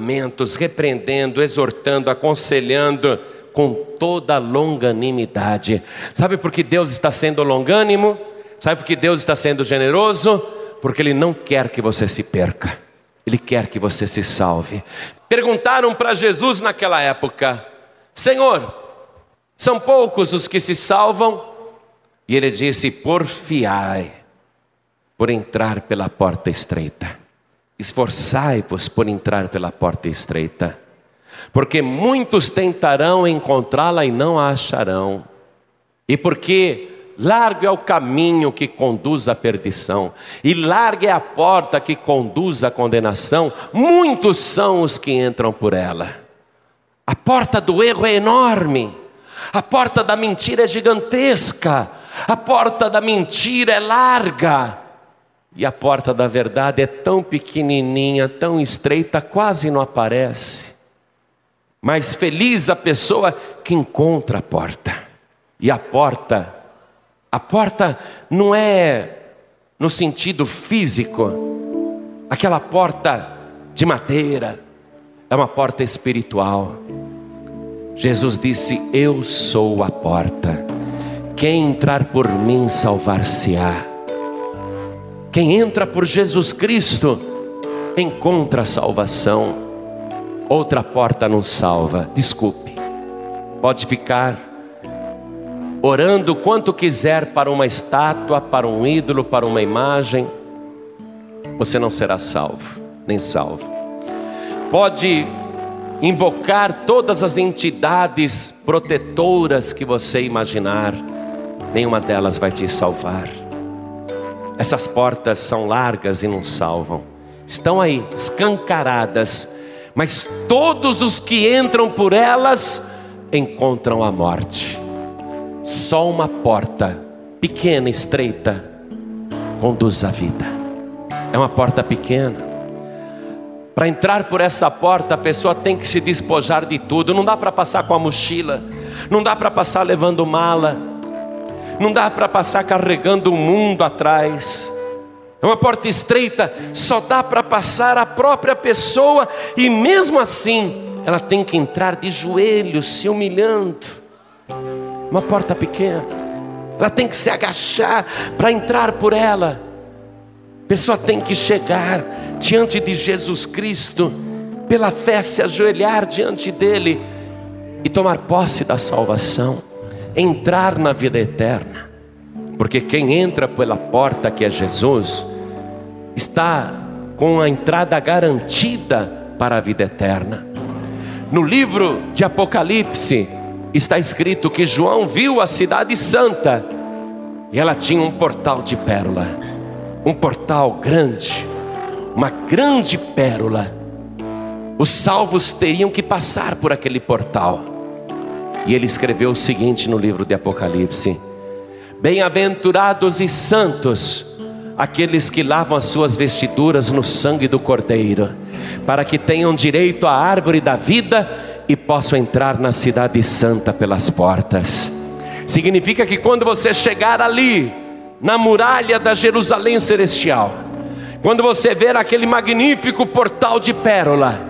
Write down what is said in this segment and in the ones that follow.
argumentos, repreendendo, exortando, aconselhando, com toda longanimidade. Sabe por que Deus está sendo longânimo? Sabe por que Deus está sendo generoso? Porque Ele não quer que você se perca, Ele quer que você se salve. Perguntaram para Jesus naquela época: Senhor, são poucos os que se salvam? E Ele disse: porfiai por entrar pela porta estreita. Esforçai-vos por entrar pela porta estreita, porque muitos tentarão encontrá-la e não a acharão. E porque largo é o caminho que conduz à perdição, e larga é a porta que conduz à condenação, muitos são os que entram por ela. A porta do erro é enorme, a porta da mentira é gigantesca, a porta da mentira é larga, e a porta da verdade é tão pequenininha, tão estreita, quase não aparece. Mas feliz a pessoa que encontra a porta. E a porta não é no sentido físico, aquela porta de madeira, é uma porta espiritual. Jesus disse: eu sou a porta, quem entrar por mim salvar-se-á. Quem entra por Jesus Cristo encontra a salvação. Outra porta não salva. Desculpe, pode ficar orando quanto quiser para uma estátua, para um ídolo, para uma imagem, você não será salvo, nem salvo. Pode invocar todas as entidades protetoras que você imaginar, nenhuma delas vai te salvar. Essas portas são largas e não salvam, estão aí escancaradas, mas todos os que entram por elas encontram a morte. Só uma porta pequena, estreita, conduz à vida. É uma porta pequena. Para entrar por essa porta, a pessoa tem que se despojar de tudo. Não dá para passar com a mochila, não dá para passar levando mala, não dá para passar carregando o mundo atrás. É uma porta estreita, só dá para passar a própria pessoa, e mesmo assim ela tem que entrar de joelhos, se humilhando. Uma porta pequena, ela tem que se agachar para entrar por ela. A pessoa tem que chegar diante de Jesus Cristo, pela fé se ajoelhar diante dele e tomar posse da salvação, entrar na vida eterna. Porque quem entra pela porta, que é Jesus, está com a entrada garantida para a vida eterna. No livro de Apocalipse está escrito que João viu a cidade santa, e ela tinha um portal de pérola, um portal grande, uma grande pérola. Os salvos teriam que passar por aquele portal. E ele escreveu o seguinte no livro de Apocalipse: bem-aventurados e santos aqueles que lavam as suas vestiduras no sangue do Cordeiro, para que tenham direito à árvore da vida e possam entrar na cidade santa pelas portas. Significa que quando você chegar ali, na muralha da Jerusalém celestial, quando você ver aquele magnífico portal de pérola,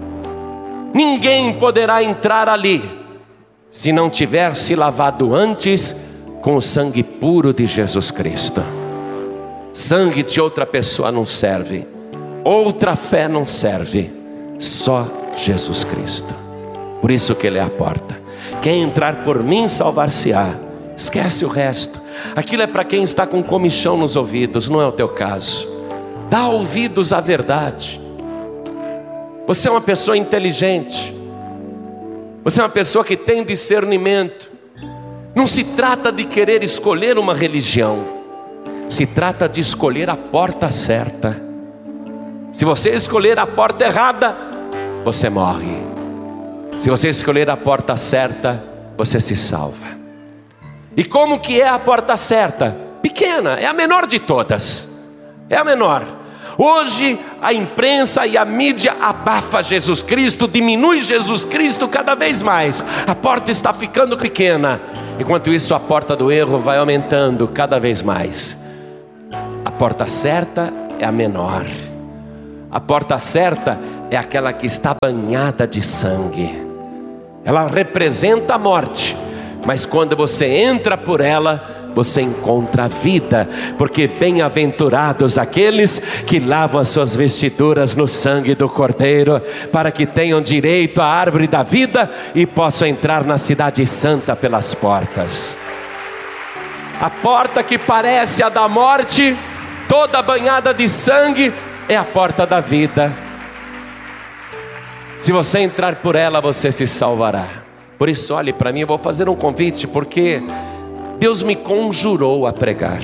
ninguém poderá entrar ali se não tiver se lavado antes com o sangue puro de Jesus Cristo. Sangue de outra pessoa não serve, outra fé não serve, só Jesus Cristo. Por isso que Ele é a porta. Quem entrar por mim salvar-se-á. Esquece o resto. Aquilo é para quem está com comichão nos ouvidos, não é o teu caso. Dá ouvidos à verdade. Você é uma pessoa inteligente, você é uma pessoa que tem discernimento. Não se trata de querer escolher uma religião, se trata de escolher a porta certa. Se você escolher a porta errada, você morre. Se você escolher a porta certa, você se salva. E como que é a porta certa? Pequena, é a menor de todas. É a menor. Hoje a imprensa e a mídia abafa Jesus Cristo, diminui Jesus Cristo cada vez mais. A porta está ficando pequena. Enquanto isso, a porta do erro vai aumentando cada vez mais. A porta certa é a menor. A porta certa é aquela que está banhada de sangue. Ela representa a morte, mas quando você entra por ela, você encontra a vida, porque bem-aventurados aqueles que lavam as suas vestiduras no sangue do Cordeiro, para que tenham direito à árvore da vida e possam entrar na cidade santa pelas portas. A porta que parece a da morte, toda banhada de sangue, é a porta da vida. Se você entrar por ela, você se salvará. Por isso, olhe para mim, eu vou fazer um convite, porque Deus me conjurou a pregar,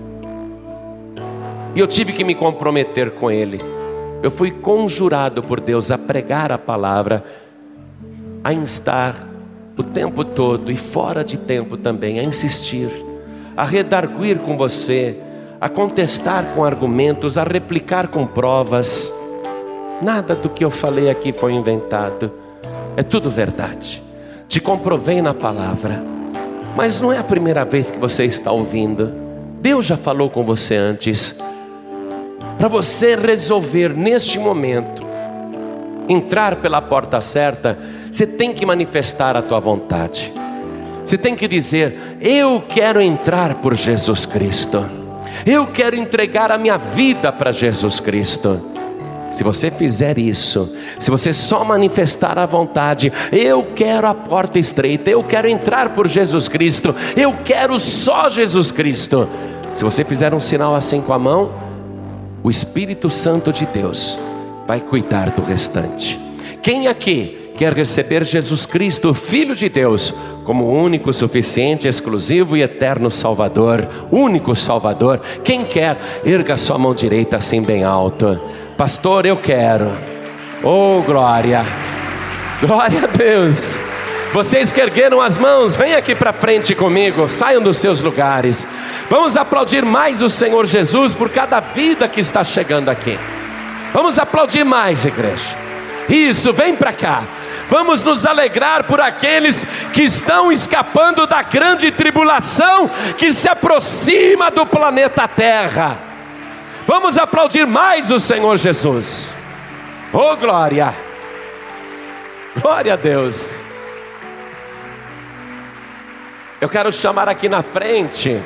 e eu tive que me comprometer com Ele. Eu fui conjurado por Deus a pregar a palavra, a instar o tempo todo e fora de tempo também, a insistir, a redarguir com você, a contestar com argumentos, a replicar com provas. Nada do que eu falei aqui foi inventado, é tudo verdade. Te comprovei na palavra. Mas não é a primeira vez que você está ouvindo. Deus já falou com você antes. Para você resolver neste momento entrar pela porta certa, você tem que manifestar a tua vontade. Você tem que dizer: eu quero entrar por Jesus Cristo. Eu quero entregar a minha vida para Jesus Cristo. Se você fizer isso, se você só manifestar a vontade, eu quero a porta estreita, eu quero entrar por Jesus Cristo, eu quero só Jesus Cristo. Se você fizer um sinal assim com a mão, o Espírito Santo de Deus vai cuidar do restante. Quem aqui quer receber Jesus Cristo, Filho de Deus, como único, suficiente, exclusivo e eterno Salvador? Único Salvador. Quem quer, erga sua mão direita assim bem alto. Pastor, eu quero. Oh, glória. Glória a Deus. Vocês que ergueram as mãos, vem aqui para frente comigo. Saiam dos seus lugares. Vamos aplaudir mais o Senhor Jesus por cada vida que está chegando aqui. Vamos aplaudir mais, igreja. Isso, vem para cá. Vamos nos alegrar por aqueles que estão escapando da grande tribulação que se aproxima do planeta Terra. Vamos aplaudir mais o Senhor Jesus. Oh, glória. Glória a Deus. Eu quero chamar aqui na frente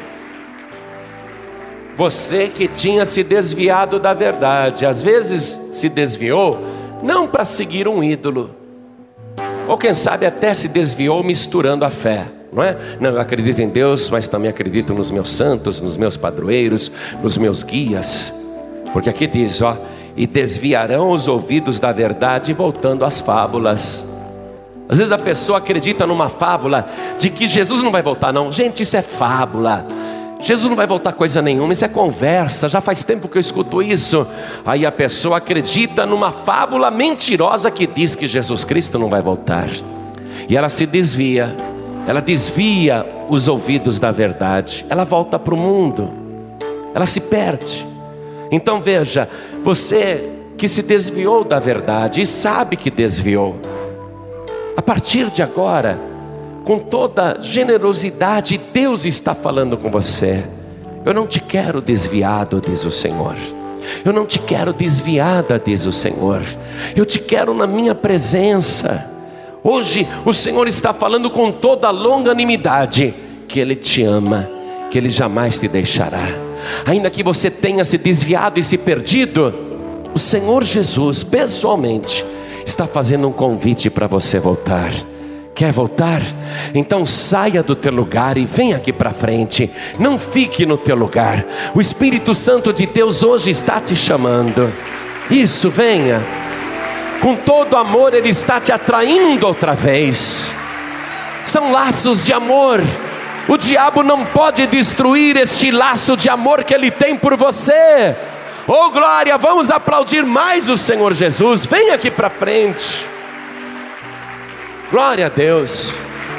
você que tinha se desviado da verdade. Às vezes se desviou não para seguir um ídolo, ou quem sabe até se desviou misturando a fé, não é? Não, eu acredito em Deus, mas também acredito nos meus santos, nos meus padroeiros, nos meus guias. Porque aqui diz, ó, e desviarão os ouvidos da verdade, voltando às fábulas. Às vezes a pessoa acredita numa fábula de que Jesus não vai voltar, não. Gente, isso é fábula. Jesus não vai voltar coisa nenhuma, isso é conversa. Já faz tempo que eu escuto isso. Aí a pessoa acredita numa fábula mentirosa que diz que Jesus Cristo não vai voltar. E ela se desvia. Ela desvia os ouvidos da verdade. Ela volta para o mundo. Ela se perde. Então veja, você que se desviou da verdade e sabe que desviou, a partir de agora, com toda generosidade, Deus está falando com você. Eu não te quero desviado, diz o Senhor. Eu não te quero desviada, diz o Senhor. Eu te quero na minha presença. Hoje o Senhor está falando com toda longanimidade que Ele te ama, que Ele jamais te deixará. Ainda que você tenha se desviado e se perdido, o Senhor Jesus pessoalmente está fazendo um convite para você voltar. Quer voltar? Então saia do teu lugar e vem aqui para frente. Não fique no teu lugar. O Espírito Santo de Deus hoje está te chamando. Isso, venha. Com todo amor Ele está te atraindo outra vez. São laços de amor. O diabo não pode destruir este laço de amor que Ele tem por você. Oh, glória, vamos aplaudir mais o Senhor Jesus. Vem aqui para frente. Glória a Deus.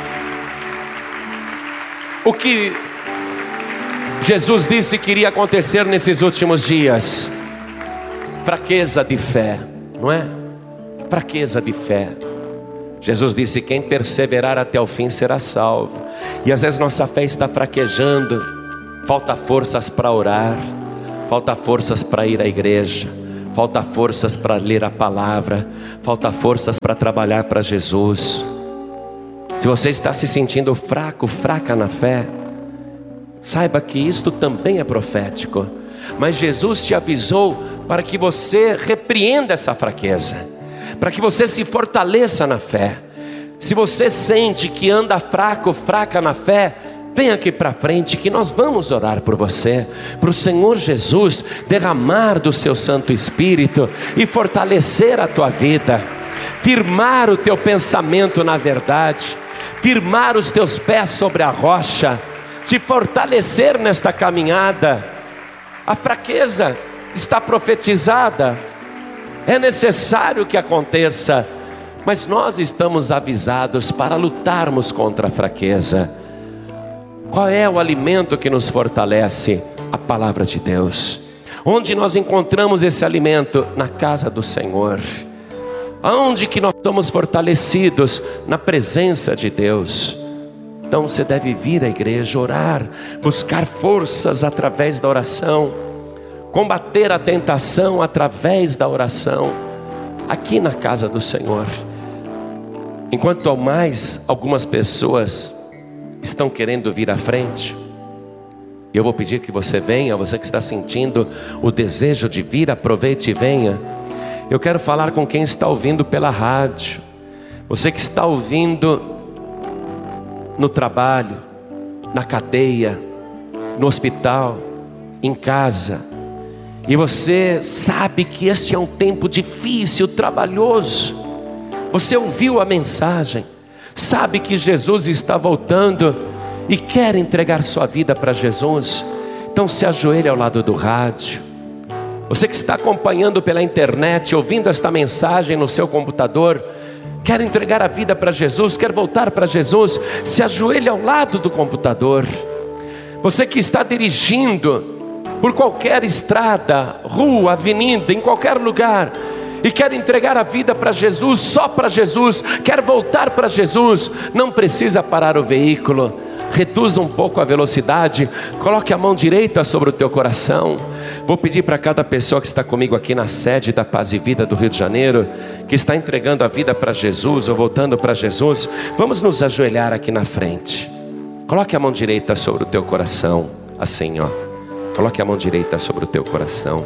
O que Jesus disse que iria acontecer nesses últimos dias? Fraqueza de fé, não é? Fraqueza de fé. Jesus disse: quem perseverar até o fim será salvo. E às vezes nossa fé está fraquejando. Falta forças para orar, falta forças para ir à igreja, falta forças para ler a palavra, falta forças para trabalhar para Jesus. Se você está se sentindo fraco, fraca na fé, saiba que isto também é profético. Mas Jesus te avisou para que você repreenda essa fraqueza, para que você se fortaleça na fé. Se você sente que anda fraco, fraca na fé, vem aqui para frente que nós vamos orar por você, para o Senhor Jesus derramar do seu Santo Espírito e fortalecer a tua vida, firmar o teu pensamento na verdade, firmar os teus pés sobre a rocha, te fortalecer nesta caminhada. A fraqueza está profetizada, é necessário que aconteça, mas nós estamos avisados para lutarmos contra a fraqueza. Qual é o alimento que nos fortalece? A palavra de Deus. Onde nós encontramos esse alimento? Na casa do Senhor. Aonde que nós somos fortalecidos? Na presença de Deus. Então você deve vir à igreja, orar, buscar forças através da oração, combater a tentação através da oração, aqui na casa do Senhor. Enquanto ao mais algumas pessoas estão querendo vir à frente, eu vou pedir que você venha. Você que está sentindo o desejo de vir, aproveite e venha. Eu quero falar com quem está ouvindo pela rádio, você que está ouvindo no trabalho, na cadeia, no hospital, em casa, e você sabe que este é um tempo difícil, trabalhoso. Você ouviu a mensagem, sabe que Jesus está voltando e quer entregar sua vida para Jesus. Então se ajoelhe ao lado do rádio. Você que está acompanhando pela internet, ouvindo esta mensagem no seu computador, quer entregar a vida para Jesus, quer voltar para Jesus, se ajoelhe ao lado do computador. Você que está dirigindo por qualquer estrada, rua, avenida, em qualquer lugar, e quer entregar a vida para Jesus, só para Jesus, quer voltar para Jesus, não precisa parar o veículo, reduza um pouco a velocidade, coloque a mão direita sobre o teu coração. Vou pedir para cada pessoa que está comigo aqui na sede da Paz e Vida do Rio de Janeiro, que está entregando a vida para Jesus ou voltando para Jesus, vamos nos ajoelhar aqui na frente. Coloque a mão direita sobre o teu coração, assim ó, coloque a mão direita sobre o teu coração.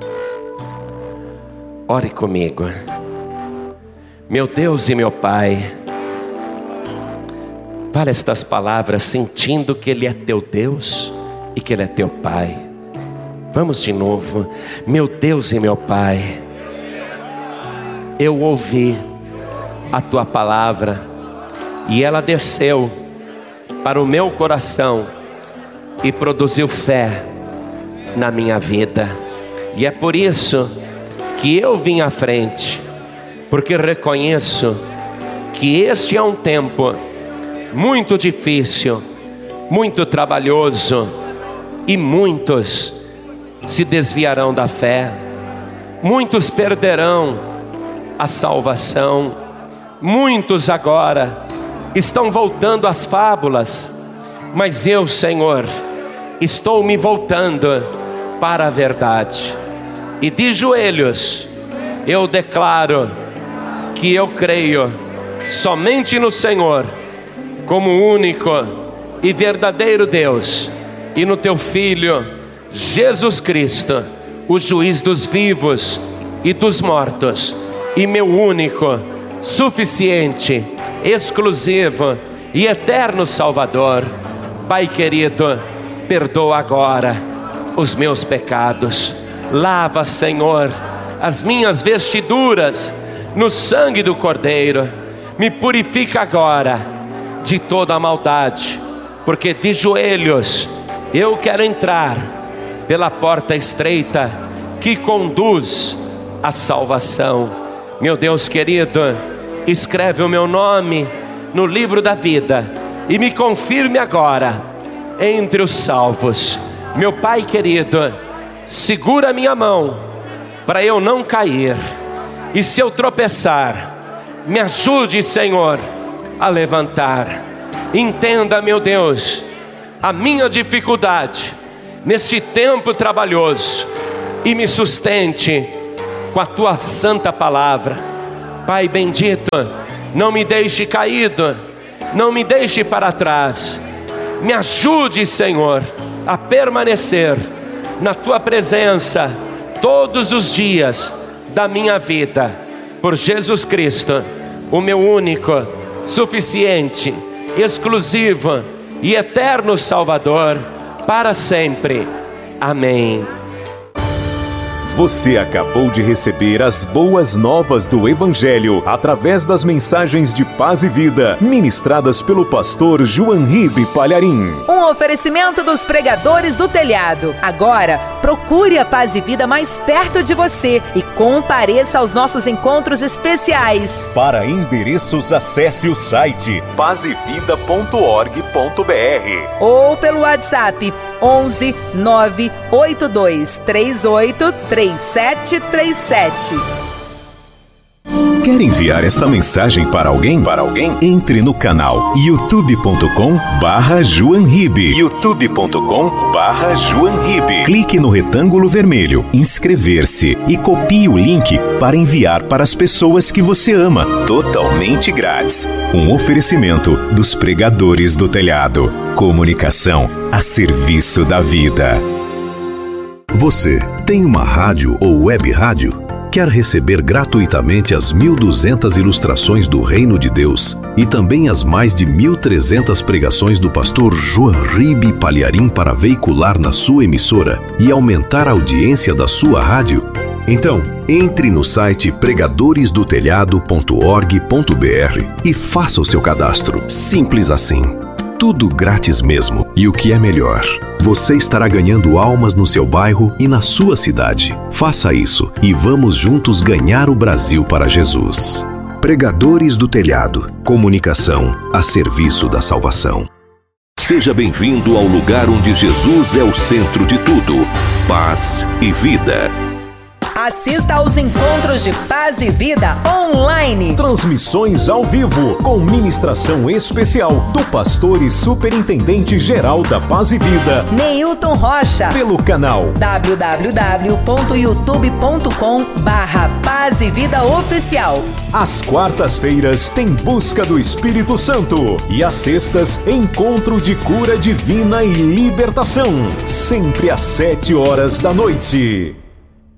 Ore comigo. Meu Deus e meu Pai, fale estas palavras sentindo que Ele é teu Deus e que Ele é teu Pai. Vamos de novo. Meu Deus e meu Pai, eu ouvi a tua palavra e ela desceu para o meu coração e produziu fé na minha vida. E é por isso que eu vim à frente, porque reconheço que este é um tempo muito difícil, muito trabalhoso, e muitos se desviarão da fé, muitos perderão a salvação, muitos agora estão voltando às fábulas, mas eu, Senhor, estou me voltando para a verdade. E de joelhos eu declaro que eu creio somente no Senhor como único e verdadeiro Deus, e no teu Filho Jesus Cristo, o juiz dos vivos e dos mortos, e meu único, suficiente, exclusivo e eterno Salvador. Pai querido, perdoa agora os meus pecados. Lava, Senhor, as minhas vestiduras no sangue do Cordeiro. Me purifica agora de toda a maldade, porque de joelhos eu quero entrar pela porta estreita que conduz à salvação. Meu Deus querido, escreve o meu nome no livro da vida e me confirme agora entre os salvos. Meu Pai querido, segura minha mão para eu não cair, e se eu tropeçar, me ajude, Senhor, a levantar. Entenda, meu Deus, a minha dificuldade neste tempo trabalhoso e me sustente com a tua santa palavra. Pai bendito, não me deixe caído, não me deixe para trás. Me ajude, Senhor, a permanecer na tua presença todos os dias da minha vida, por Jesus Cristo, o meu único, suficiente, exclusivo e eterno Salvador, para sempre. Amém. Você acabou de receber as boas novas do Evangelho através das mensagens de paz e vida ministradas pelo pastor João Ribe Palharim. Um oferecimento dos Pregadores do Telhado. Agora, procure a Paz e Vida mais perto de você e compareça aos nossos encontros especiais. Para endereços, acesse o site pazevida.org.br ou pelo WhatsApp 11 982 38 3737. Quer enviar esta mensagem para alguém? Entre no canal youtube.com/JoãoRibe. youtube.com/JoãoRibe. Clique no retângulo vermelho, inscrever-se e copie o link para enviar para as pessoas que você ama, totalmente grátis. Um oferecimento dos Pregadores do Telhado. Comunicação a serviço da vida. Você tem uma rádio ou web rádio? Quer receber gratuitamente as 1.200 ilustrações do Reino de Deus e também as mais de 1.300 pregações do pastor João Ribe Palharim para veicular na sua emissora e aumentar a audiência da sua rádio? Então, entre no site pregadoresdotelhado.org.br e faça o seu cadastro. Simples assim. Tudo grátis mesmo. E o que é melhor, você estará ganhando almas no seu bairro e na sua cidade. Faça isso e vamos juntos ganhar o Brasil para Jesus. Pregadores do Telhado. Comunicação a serviço da salvação. Seja bem-vindo ao lugar onde Jesus é o centro de tudo. Paz e vida. Assista aos encontros de Paz e Vida online. Transmissões ao vivo, com ministração especial do pastor e superintendente geral da Paz e Vida, Neilton Rocha, pelo canal www.youtube.com/Paz e Vida Oficial. Às quartas-feiras tem Busca do Espírito Santo e às sextas, Encontro de Cura Divina e Libertação, sempre às 7 horas da noite.